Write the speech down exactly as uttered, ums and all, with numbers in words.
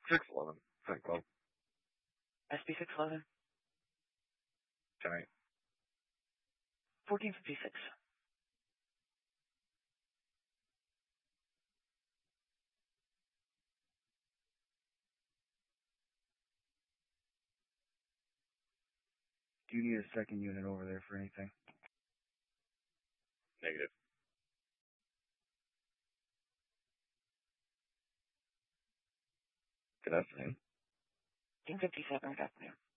six eleven. St. Club. S B six eleven. ten eight. fourteen fifty-six. Do you need a second unit over there for anything? Negative. Good afternoon. fourteen fifty-seven, good afternoon.